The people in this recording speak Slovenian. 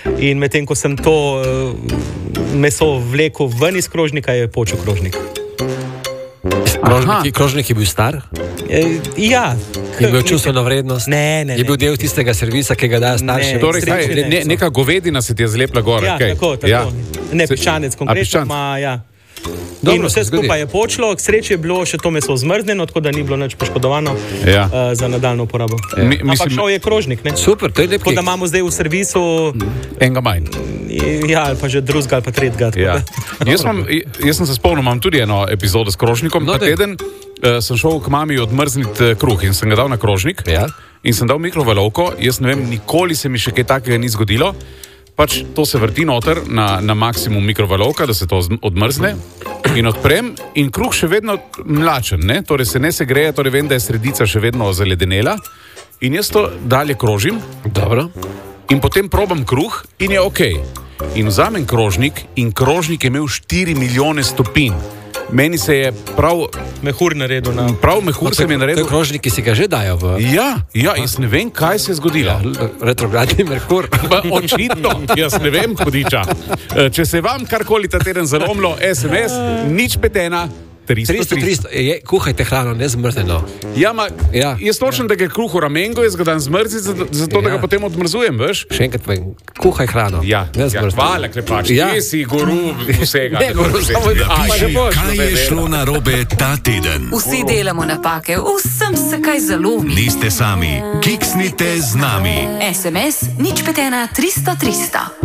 In medtem, ko sem to meso vlekel ven iz krožnika, je počel krožnik. Krožnik je bil star? Ja. Je bil čustvena vrednost? Ne. Je bil del tistega servisa, ki ga dajo starši? Torej, neka govedina se ti je zlepla gor. Ja, okay. tako. Ja. Ne, piščanec konkretno. Ja. Dobro, in vse skupaj je počlo, k sreči je bilo še to meso zmrznjeno, tako da ni bilo nič poškodovano za nadaljno uporabo. Ampak šel je krožnik. Ne? Super, to je lep. Tako da imamo zdaj v servisu enega manj. Ja, ali pa že drugega ali pa tretjega. Ja. Jaz sem se spomnil, imam tudi eno epizodo s krožnikom. Ta teden sem šel k mami odmrzniti kruh in sem ga dal na krožnik in sem dal mikrovalovko. Jaz ne vem, nikoli se mi še kaj takega ni zgodilo. Pač to se vrti noter na maksimum mikrovalovka, da se to odmrzne in odprem in kruh še vedno mlačen, ne? Torej se ne segreje, torej vem, da je sredica še vedno zaledenela in jaz to dalje krožim. Dobro. In potem probam kruh in je ok. In vzamem krožnik in krožnik je imel 4 milijone stopinj. Meni se je prav mehur naredil. Prav mehur se mi je naredil. To je krožnik, ki si ga že dajo v... Ja, jaz ne vem, kaj se je zgodilo. Retrogradni mehur. Očitno, jaz ne vem, hudiča. Če se vam karkoli ta teden zalomilo, SMS, nič petena, 300. Kuhajte hrano, ne zmrznjeno. Jaz točem, da ga kruh v ramengo, jaz ga dam zmrziti, zato da ga potem odmrzujem, veš? Še enkrat povem, kuhaj hrano. Hvala, Klepač, ti si guru vsega. Kaj je šlo narobe ta teden? Vsi delamo napake, vsem se kaj zalomi. Niste sami, kiksnite z nami. SMS nič petena 300 300.